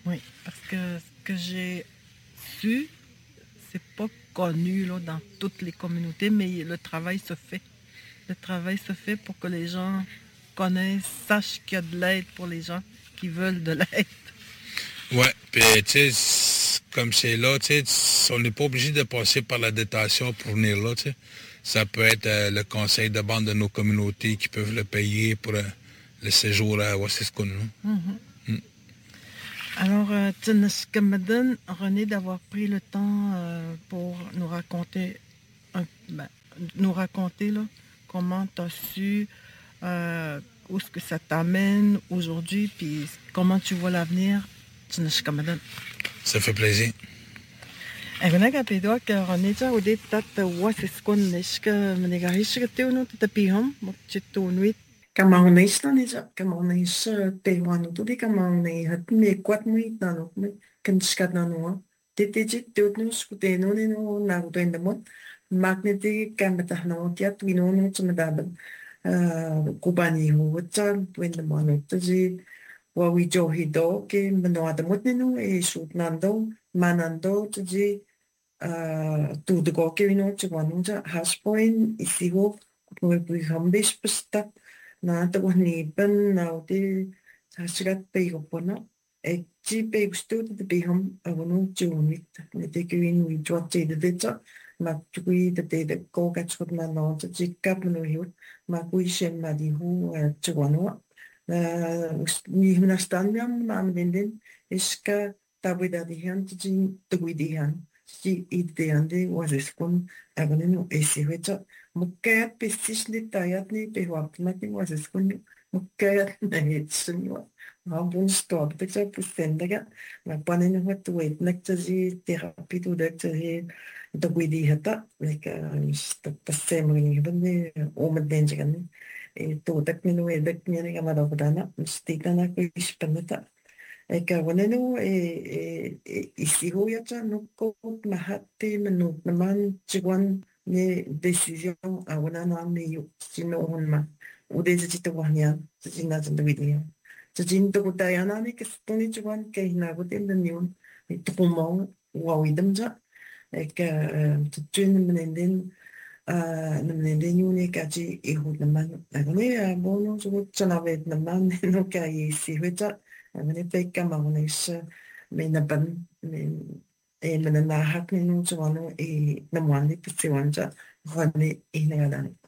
Oui, parce que ce que j'ai su, c'est pas connu là, dans toutes les communautés, mais le travail se fait. Le travail se fait pour que les gens connaissent, sachent qu'il y a de l'aide pour les gens qui veulent de l'aide. Ouais, puis tu sais, comme c'est là, tu sais, on n'est pas obligé de passer par la détention pour venir là, tu sais. Ça peut être le conseil de bande de nos communautés qui peuvent le payer pour le séjour à Wassiskun. Alors, Kamadan, René, d'avoir pris le temps pour nous raconter, nous raconter là, comment tu as su, où est-ce que ça t'amène aujourd'hui, puis comment tu vois l'avenir. Kamadan. Ça fait plaisir. Agora kapidwa ka René, au départ, Wassiskun, Nishka, Menegahishka, Teuno, Tapihom, Mokchitunuit. Kamaunais na nisa, kamaunais peruano tuli kamaunai hat me kwat mui nano me kan skat nano te chit teut no skute no ne no na to in the mot magneti kamata no tia twino no tsumadaban kubani ho wata twin the mano tzi wa wi jo hido ke mano ada mot ne no e sut nando manando tzi tu de go ke no tswanu ja haspoin isigo ko wi hambes pasta na te wani ben na te hasigat pe opona e ti pe gusto te pe hom avonu junit ne te ki in wi jwa te de ta ma tui te ko ka chot na no te ti kap no hiu ma kui shen ma di hu chwano ni hna stan miam ma menden iska tabu da di han ti te wi di han ti I te ande was es kon avonu esi heta Mukayat pistis ni tayat ni pewak natin was kun mukayat na hits niwa. Habun stop te sa pusendaga na panin ho tuwait nagtasi therapy tu dagtasi the widi hata like stop pasem ni bande o maden jagan e to tak ni no edak ni nga madapdana mistita na ko ispanata e ka wanenu isi ho yata no ko mahate menut naman chigwan ne décision a wana na me yo sino honma o de jita wanya jina janda widia jin to ta yana ne ke stoni chwan ke na go den den yon ni to mo wa widam ja e ka tun menenden na menenden yon ne ka ji e ho na man na ne a bono so tsana vet na man no ka yi si weta na ne pe ka ma ne sa me na ban me e mana na hak ni no tswana e na mwani pisi wanja Rani Inagadan.